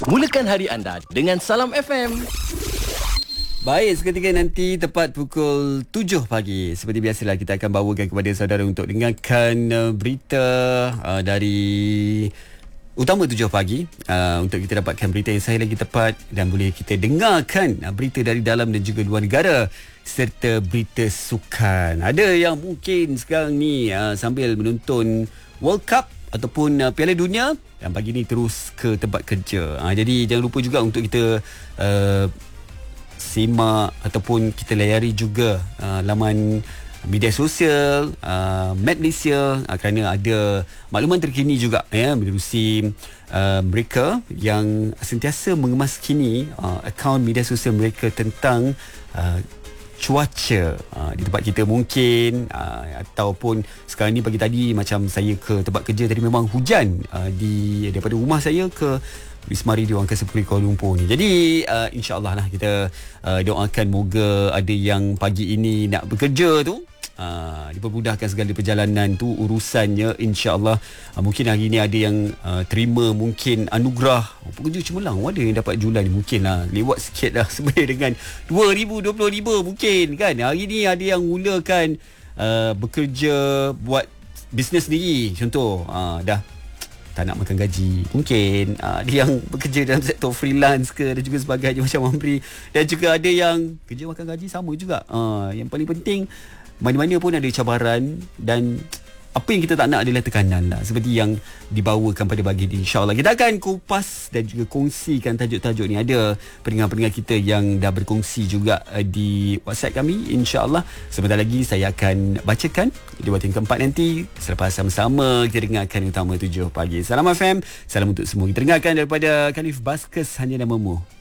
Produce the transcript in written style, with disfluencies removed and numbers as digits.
Mulakan hari anda dengan Salam FM. Baik, seketika nanti tepat pukul 7 pagi. Seperti biasalah kita akan bawakan kepada saudara untuk dengarkan berita dari utama 7 pagi. Untuk kita dapatkan berita yang sahih lagi tepat dan boleh kita dengarkan berita dari dalam dan juga luar negara serta berita sukan. Ada yang mungkin sekarang ni sambil menonton World Cup ataupun Piala Dunia dan pagi ni terus ke tempat kerja. Jadi jangan lupa juga untuk kita simak ataupun kita layari juga laman media sosial Map Malaysia kerana ada makluman terkini juga menerusi mereka yang sentiasa mengemaskini akaun media sosial mereka tentang cuaca di tempat kita mungkin ataupun sekarang ni pagi tadi macam saya ke tempat kerja tadi memang hujan daripada rumah saya ke Wisma Radio Angkasa Puri Kuala Lumpur ni. Jadi insya-Allah lah kita doakan moga ada yang pagi ini nak bekerja tu dipermudahkan segala perjalanan tu urusannya insya-Allah. Mungkin hari ni ada yang terima mungkin anugerah pekerja cemerlang, ada yang dapat julan mungkin lah lewat sikit lah sebenarnya dengan 2025 mungkin kan. Hari ni ada yang mulakan bekerja buat bisnes sendiri contoh dah tak nak makan gaji mungkin ada yang bekerja dalam sektor freelance ke dan juga sebagainya macam Amri, dan juga ada yang kerja makan gaji sama juga. Yang paling penting mana-mana pun ada cabaran dan apa yang kita tak nak adalah tekanan lah seperti yang dibawakan pada pagi ni. InsyaAllah kita akan kupas dan juga kongsikan tajuk-tajuk ni. Ada pendengar-pendengar kita yang dah berkongsi juga di WhatsApp kami. InsyaAllah sebentar lagi saya akan bacakan di buatan keempat nanti selepas sama-sama kita dengarkan utama 7 pagi. Salam FM, salam untuk semua. Kita dengarkan daripada Khalif Baskes Hanya Namamu.